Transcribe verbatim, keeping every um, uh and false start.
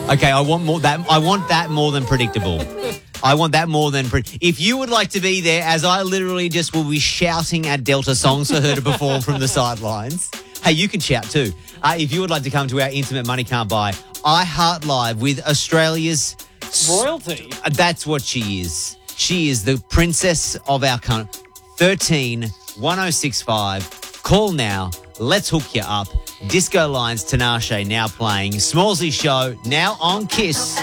Okay, I want more that. I want that more than predictable. I want that more than... Pre- if you would like to be there, as I literally just will be shouting at Delta songs for her to perform from the sidelines, hey, you can shout too. Uh, if you would like to come to our Intimate Money Can't Buy, iHeart Live with Australia's... royalty. Uh, that's what she is. She is the princess of our country. thirteen one oh six five. Call now. Let's hook you up. Disco Lines, Tinashe now playing. Smallsy Show now on Kiss.